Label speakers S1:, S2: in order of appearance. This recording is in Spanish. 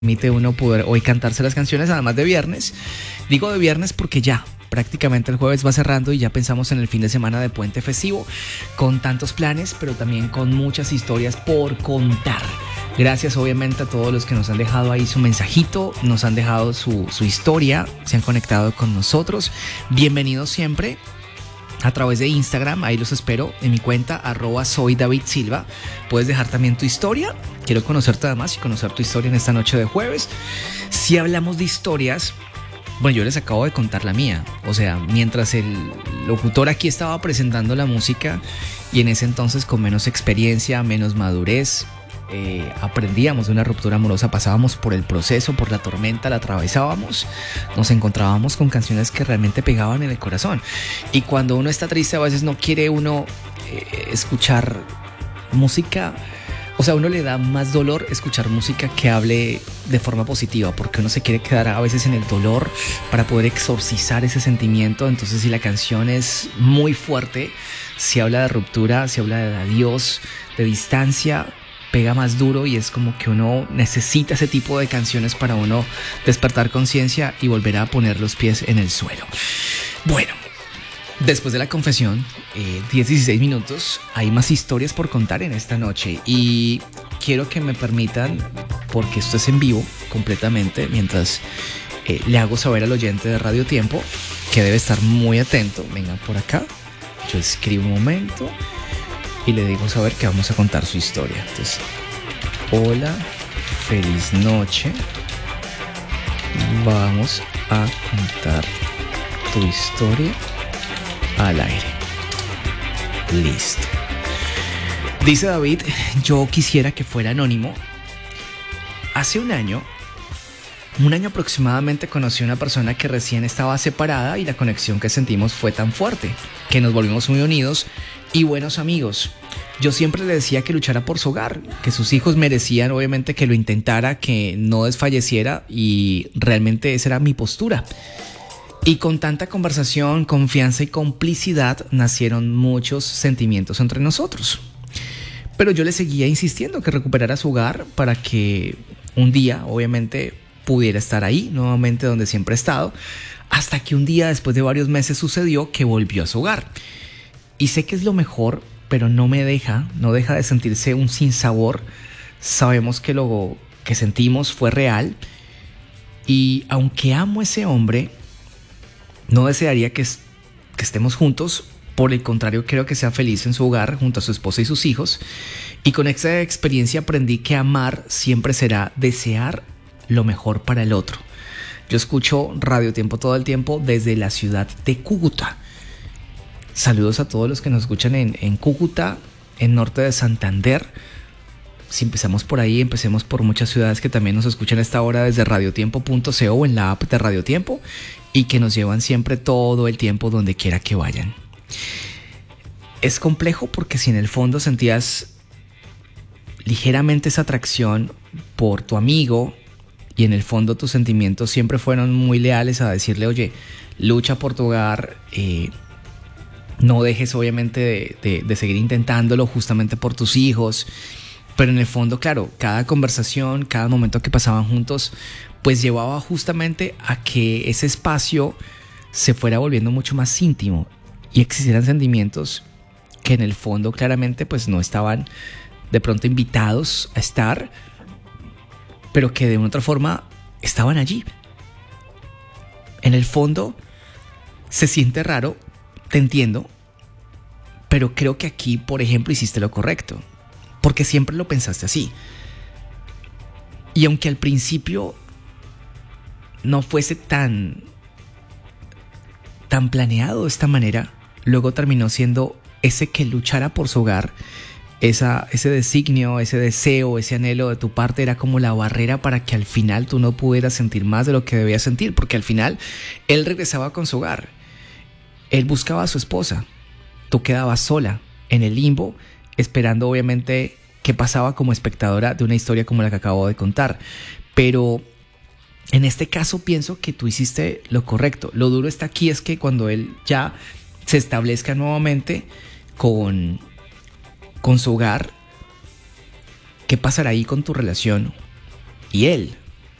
S1: permite uno poder hoy cantarse las canciones, además de viernes. Digo de viernes porque ya prácticamente el jueves va cerrando y ya pensamos en el fin de semana de puente festivo, con tantos planes, pero también con muchas historias por contar. Gracias obviamente a todos los que nos han dejado ahí su mensajito, nos han dejado su historia, se han conectado con nosotros. Bienvenidos siempre a través de Instagram, ahí los espero en mi cuenta @soydavidsilva. Puedes dejar también tu historia, quiero conocerte además y conocer tu historia en esta noche de jueves. Si hablamos de historias, bueno, yo les acabo de contar la mía, o sea, mientras el locutor aquí estaba presentando la música y en ese entonces con menos experiencia, menos madurez, aprendíamos de una ruptura amorosa, pasábamos por el proceso, por la tormenta, la atravesábamos, nos encontrábamos con canciones que realmente pegaban en el corazón. Y cuando uno está triste, a veces no quiere uno escuchar música, o sea, a uno le da más dolor escuchar música que hable de forma positiva, porque uno se quiere quedar a veces en el dolor para poder exorcizar ese sentimiento. Entonces, si la canción es muy fuerte, si habla de ruptura, si habla de adiós, de distancia, pega más duro y es como que uno necesita ese tipo de canciones para uno despertar conciencia y volver a poner los pies en el suelo. Bueno, después de la confesión, 16 minutos, hay más historias por contar en esta noche y quiero que me permitan, porque esto es en vivo completamente, mientras le hago saber al oyente de Radio Tiempo que debe estar muy atento. Venga por acá, yo escribo un momento y le digo saber que vamos a contar su historia. Entonces, hola, feliz noche. Vamos a contar tu historia al aire. Listo. Dice David, yo quisiera que fuera anónimo. Hace un año aproximadamente, conocí a una persona que recién estaba separada y la conexión que sentimos fue tan fuerte que nos volvimos muy unidos y buenos amigos. Yo siempre le decía que luchara por su hogar, que sus hijos merecían obviamente que lo intentara, que no desfalleciera, y realmente esa era mi postura. Y con tanta conversación, confianza y complicidad nacieron muchos sentimientos entre nosotros. Pero yo le seguía insistiendo que recuperara su hogar para que un día obviamente pudiera estar ahí nuevamente donde siempre ha estado, hasta que un día después de varios meses sucedió que volvió a su hogar. Y sé que es lo mejor, pero no deja de sentirse un sinsabor. Sabemos que lo que sentimos fue real y aunque amo a ese hombre, no desearía que estemos juntos. Por el contrario, quiero que sea feliz en su hogar junto a su esposa y sus hijos. Y con esa experiencia aprendí que amar siempre será desear lo mejor para el otro. Yo escucho Radio Tiempo todo el tiempo desde la ciudad de Cúcuta. Saludos a todos los que nos escuchan en Cúcuta, en norte de Santander. Si empezamos por ahí, empecemos por muchas ciudades que también nos escuchan a esta hora desde radiotiempo.co o en la app de Radio Tiempo y que nos llevan siempre todo el tiempo donde quiera que vayan. Es complejo porque si en el fondo sentías ligeramente esa atracción por tu amigo y en el fondo tus sentimientos siempre fueron muy leales a decirle, oye, lucha por tu hogar, no dejes obviamente de seguir intentándolo justamente por tus hijos. Pero en el fondo, claro, cada conversación, cada momento que pasaban juntos, pues llevaba justamente a que ese espacio se fuera volviendo mucho más íntimo y existieran sentimientos que en el fondo claramente pues no estaban de pronto invitados a estar, pero que de una otra forma estaban allí. En el fondo se siente raro, te entiendo, pero creo que aquí, por ejemplo, hiciste lo correcto, porque siempre lo pensaste así. Y aunque al principio no fuese tan planeado de esta manera, luego terminó siendo ese que luchara por su hogar, ese designio, ese deseo, ese anhelo de tu parte era como la barrera para que al final tú no pudieras sentir más de lo que debías sentir, porque al final él regresaba con su hogar, él buscaba a su esposa, tú quedabas sola en el limbo, esperando obviamente qué pasaba como espectadora de una historia como la que acabo de contar. Pero en este caso pienso que tú hiciste lo correcto. Lo duro está aquí es que cuando él ya se establezca nuevamente con su hogar, ¿qué pasará ahí con tu relación y él?